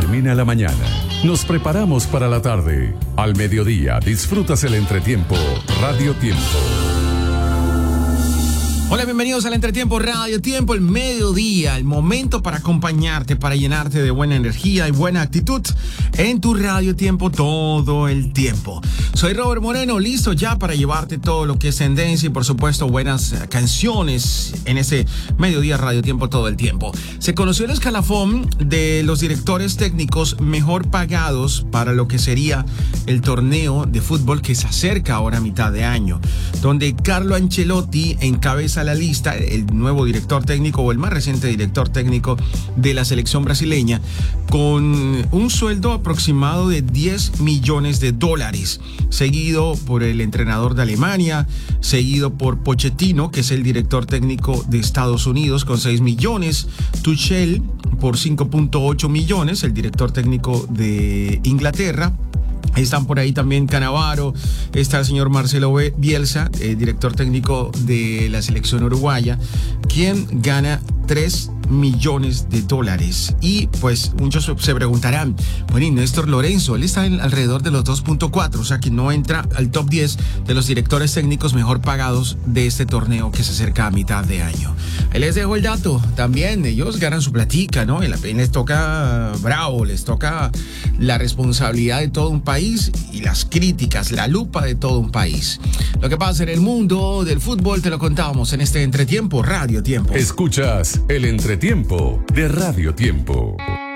termina la mañana, nos preparamos para la tarde. Al mediodía disfrutas el entretiempo Radio Tiempo. Hola, bienvenidos al Entretiempo Radio Tiempo, el mediodía, el momento para acompañarte, para llenarte de buena energía y buena actitud en tu Radio Tiempo todo el tiempo. Soy Robert Moreno, listo ya para llevarte todo lo que es tendencia y por supuesto buenas canciones en ese mediodía Radio Tiempo todo el tiempo. Se conoció el escalafón de los directores técnicos mejor pagados para lo que sería el torneo de fútbol que se acerca ahora a mitad de año, donde Carlo Ancelotti encabeza la lista, el nuevo director técnico o el más reciente director técnico de la selección brasileña, con un sueldo aproximado de $10 millones, seguido por el entrenador de Alemania, seguido por Pochettino, que es el director técnico de Estados Unidos, con 6 millones, Tuchel por 5.8 millones, el director técnico de Inglaterra. Están por ahí también Cannavaro, está el señor Marcelo Bielsa, director técnico de la selección uruguaya, quien gana $3 millones. Y pues muchos se preguntarán, bueno, y Néstor Lorenzo, él está alrededor de los 2.4, o sea que no entra al top 10 de los directores técnicos mejor pagados de este torneo que se acerca a mitad de año. Ahí les dejo el dato, también ellos ganan su platica, ¿no? Les toca bravo, les toca la responsabilidad de todo un país y las críticas, la lupa de todo un país. Lo que pasa en el mundo del fútbol te lo contábamos en este Entretiempo Radio Tiempo. Escuchas el Entretiempo de Radio Tiempo.